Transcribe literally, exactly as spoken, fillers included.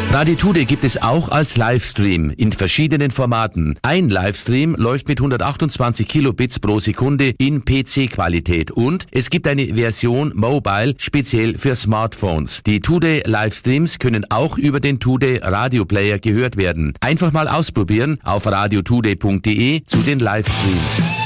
Radio Today gibt es auch als Livestream in verschiedenen Formaten. Ein Livestream läuft mit hundertachtundzwanzig Kilobits pro Sekunde in P C-Qualität und es gibt eine Version Mobile speziell für Smartphones. Die Today Livestreams können auch über den Today Radio Player gehört werden. Einfach mal ausprobieren auf radiotoday punkt de zu den Livestreams.